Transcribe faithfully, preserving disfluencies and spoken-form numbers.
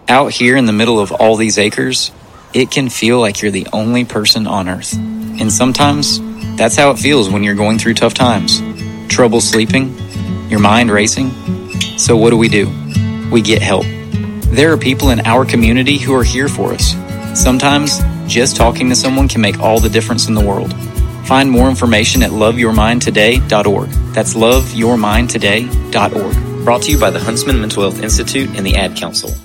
Out here in the middle of all these acres, it can feel like you're the only person on earth. And sometimes, that's how it feels when you're going through tough times. Trouble sleeping, your mind racing. So what do we do? We get help. There are people in our community who are here for us. Sometimes, just talking to someone can make all the difference in the world. Find more information at love your mind today dot org. That's love your mind today dot org. Brought to you by the Huntsman Mental Health Institute and the Ad Council.